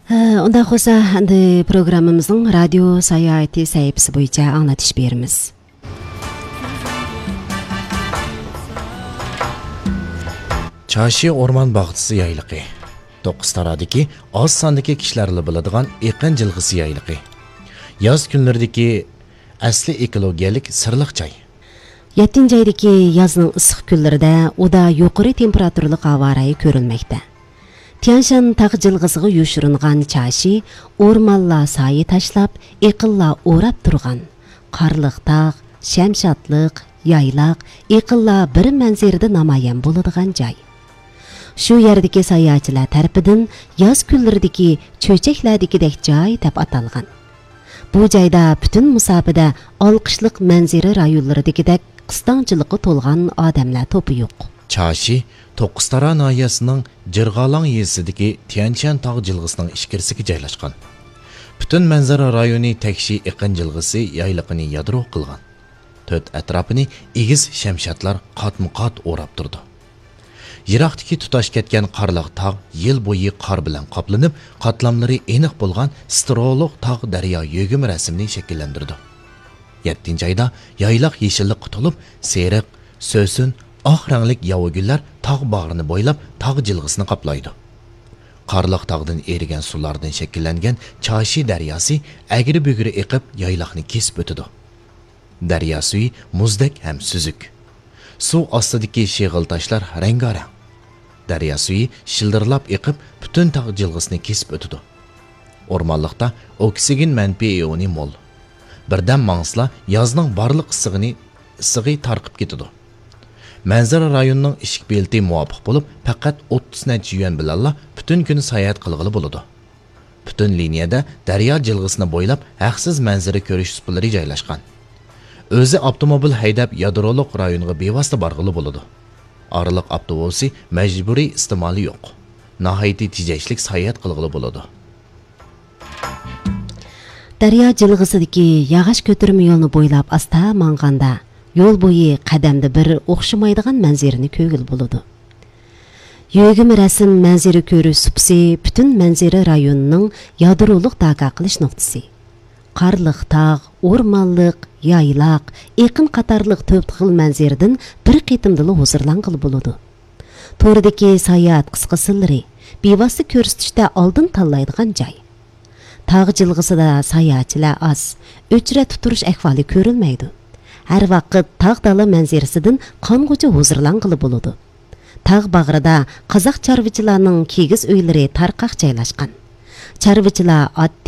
Онда қоса аңды программымыздың радио саяхаты сәйіпсі бойынша аңлатыш беріміз. Çaşı orman bağçısı yaylığı. Toqıstaradaki az sandaki kişilerle biladigan eqin jilg'isi yaylığı. Yaz günlerdeki asli ekologiyalik sırlıq çay. 7 aydaki yazның ısıq günlərdə oda yuqarı temperaturluq hava rayı görülməkdə. Tianshan tağ jilg'isiga yo'shiringan Çaşı ormanla sayı taşlap, eqilla o'rab turgan. Qarliq tağ, şamshatlıq, yaylaq, eqilla bir manzarada namoyon bo'ladigan joy. Şu yerdeki sayohatchilar tarafidan yoz kunlaridagi cho'chaklardagidek joy deb atalgan. Bu joyda butun musofada olqishliq manzara rayonlaridagidek qistonchilikqa to'lgan odamlar to'pi yo'q. Çaşı, Toqıstara nahiyəsinin Jirg'alang yezisidagi Tianshan tağ jilg'isining ichkarisiga joylashgan. Butun manzara rayoni tekshi eqin jilg'isi yayliqini yadro qilgan. To'rt atrofini egiz shamshatlar qatma-qat o'rab turdi. Yiroqdagi tutash ketgan qarliq tağ yil bo'yi qor bilan qoplanib, qatlamlari aniq bo'lgan strolog tağ daryo yog'im rasmini shakllantirdi. 7 ayda yaylaq yeshillikqa to'lib, seriq, so'sin, oq ranglik yovugullar tağ bağrini bo'ylab tağ jilg'isini qoplaydi. Qarliq tağdan erigan sulardan shakllangan Çaşı daryosi agri-bugri eqib yaylaqni kesib o'tadi. Daryo suvi muzdek ham suzuk. Suv ostidagi sheg'il toshlar rangarang. Daryo suvi shildirlab eqib butun tağ jilg'isini kesib o'tadi. O'rmonliqda oksigen manfiy ioni mo'l. Birdan mangsla yozning barliq issig'i tarqib ketadi. Manzara rayonining ishik belti muvofiq bo'lib, faqat 30 necha yuan bilanla butun kun sayohat qilg'ili bo'ladi. Butun liniyada daryo jilg'isini bo'ylab haqsiz manzara ko'rish suplari joylashgan. O'zi avtomobil haydab yadroliq rayonga bevosita borg'ili bo'ladi. Oraliq avtobusi majburiy iste'moli yo'q. Nihoyatda tejashlik sayohat qilg'ili bo'ladi. Daryo jilg'isidagi yog'och ko'tarma yo'lni bo'ylab asta manganda yo'l bo'yi qadamda bir o'xshamaydigan manzarani ko'rgil bo'ladi. Yog'im rasm manzara ko'rish supsi butun manzara rayonining yadroliq daqa qilish nuqtasi. Qarliq tağ, o'rmonliq, yaylaq, eqin qatorliq to'rt xil manzaradan bir qitimdala huzurlanqili bo'ladi. To'rdagi sayohat qisqasillari bevosita ko'rsatishda oldin tanlaydigan joy. Tağ jilg'isida sayohatchilar az, o'chra tutirish ahvoli ko'rilmaydi. Har vaqt tağ dala manzarasidan qong'ucha huzurlanqili bo'ladi. Tağ bag'rida qozoq chorvachilarning kigiz uylari tarqaq joylashgan. Chorvachilar